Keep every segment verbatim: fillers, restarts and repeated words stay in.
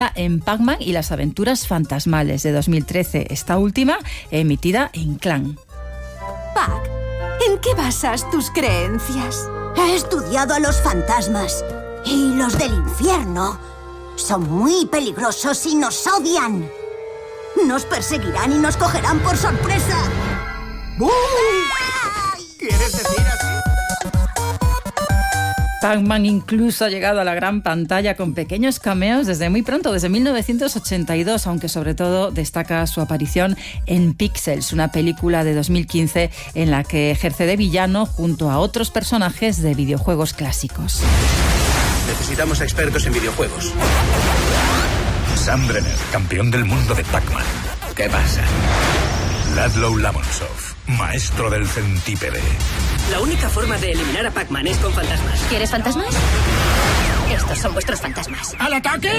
inspirada en Pac-Man y las aventuras fantasmales de dos mil trece. Esta última emitida en Clan. Pac, ¿en qué basas tus creencias? He estudiado a los fantasmas y los del infierno. Son muy peligrosos y nos odian. Nos perseguirán y nos cogerán por sorpresa. ¡Uh! ¿Quieres decir así? Pac-Man incluso ha llegado a la gran pantalla con pequeños cameos desde muy pronto, desde mil novecientos ochenta y dos, aunque sobre todo destaca su aparición en Pixels, una película de dos mil quince en la que ejerce de villano junto a otros personajes de videojuegos clásicos. Necesitamos expertos en videojuegos. Sam Brenner, campeón del mundo de Pac-Man. ¿Qué pasa? Laszlo Lamonsov, maestro del centípede. La única forma de eliminar a Pac-Man es con fantasmas. ¿Quieres fantasmas? Estos son vuestros fantasmas. ¡Al ataque!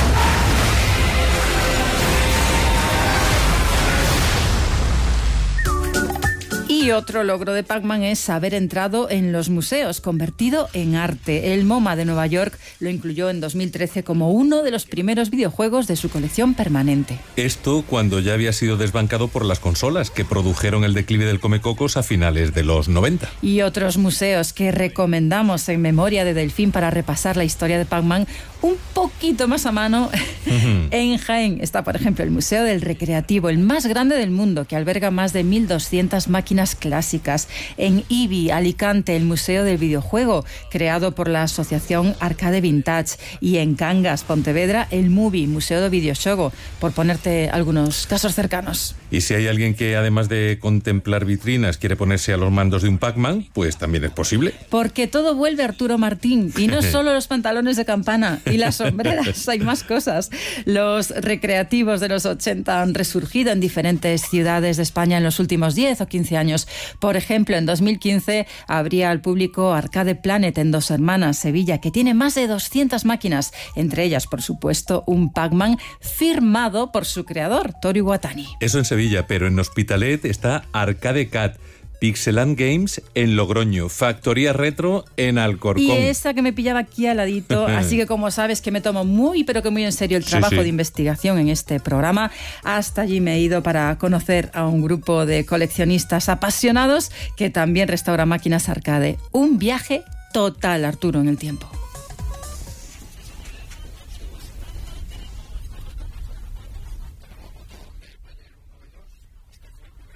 Y otro logro de Pac-Man es haber entrado en los museos, convertido en arte. El MoMA de Nueva York lo incluyó en dos mil trece como uno de los primeros videojuegos de su colección permanente. Esto cuando ya había sido desbancado por las consolas que produjeron el declive del Comecocos a finales de los noventa. Y otros museos que recomendamos en memoria de Delfín para repasar la historia de Pac-Man un poquito más a mano. Uh-huh. En Jaén está, por ejemplo, el Museo del Recreativo, el más grande del mundo, que alberga más de mil doscientas máquinas clásicas. En Ibi, Alicante, el Museo del Videojuego, creado por la Asociación Arcade Vintage. Y en Cangas, Pontevedra, el Mubi, Museo de Videoxogo, por ponerte algunos casos cercanos. Y si hay alguien que, además de contemplar vitrinas, quiere ponerse a los mandos de un Pac-Man, pues también es posible. Porque todo vuelve, Arturo Martín, y no solo los pantalones de campana y las sombreras, hay más cosas. Los recreativos de los ochenta han resurgido en diferentes ciudades de España en los últimos diez o quince años. Por ejemplo, en dos mil quince abría al público Arcade Planet en Dos Hermanas, Sevilla, que tiene más de doscientas máquinas, entre ellas, por supuesto, un Pac-Man firmado por su creador, Toru Iwatani. Eso en Sevilla, pero en Hospitalet está Arcade Cat, Pixeland Games en Logroño, Factoría Retro en Alcorcón. Y esa que me pillaba aquí al ladito, así que como sabes que me tomo muy, pero que muy en serio el trabajo sí, sí. de investigación en este programa, hasta allí me he ido para conocer a un grupo de coleccionistas apasionados que también restaura máquinas arcade. Un viaje total, Arturo, en el tiempo.